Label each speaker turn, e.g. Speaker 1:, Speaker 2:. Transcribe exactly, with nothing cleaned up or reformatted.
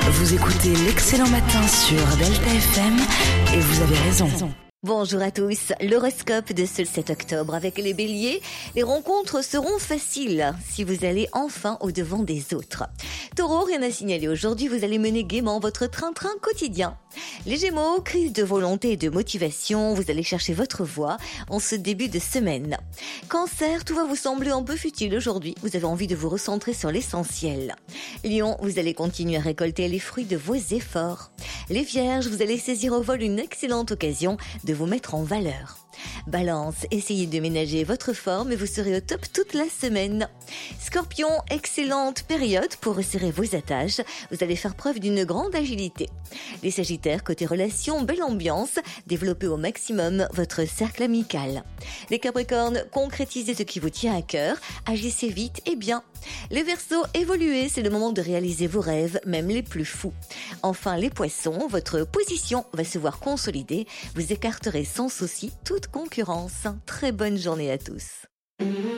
Speaker 1: Vous écoutez l'Excellent Matin sur Delta F M et vous avez raison.
Speaker 2: Bonjour à tous, l'horoscope de ce sept octobre avec les béliers. Les rencontres seront faciles si vous allez enfin au devant des autres. Taureau, rien à signaler aujourd'hui, vous allez mener gaiement votre train-train quotidien. Les Gémeaux, crise de volonté et de motivation, vous allez chercher votre voie en ce début de semaine. Cancer, tout va vous sembler un peu futile aujourd'hui, vous avez envie de vous recentrer sur l'essentiel. Lion, vous allez continuer à récolter les fruits de vos efforts. Les Vierges, vous allez saisir au vol une excellente occasion de vous mettre en valeur. Balance, essayez de ménager votre forme et vous serez au top toute la semaine. Scorpion, excellente période pour resserrer vos attaches. Vous allez faire preuve d'une grande agilité. Les Sagittaires, côté relations, belle ambiance. Développez au maximum votre cercle amical. Les Capricornes, concrétisez ce qui vous tient à cœur. Agissez vite et bien. Les Verseaux, évoluez, c'est le moment de réaliser vos rêves, même les plus fous. Enfin, les Poissons, votre position va se voir consolidée. Vous écarterez sans souci toute concurrence. Très bonne journée à tous.